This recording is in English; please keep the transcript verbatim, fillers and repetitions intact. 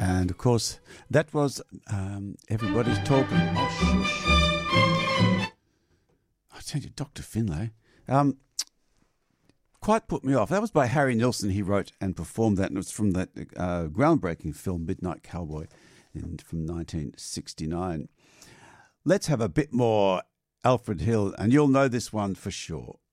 And, of course, that was um, Everybody's Talking. Oh, shush. I tell you, Doctor Finlay. Um, quite put me off. That was by Harry Nilsson. He wrote and performed that, and it was from that uh, groundbreaking film Midnight Cowboy in, from nineteen sixty-nine. Let's have a bit more Alfred Hill, and you'll know this one for sure.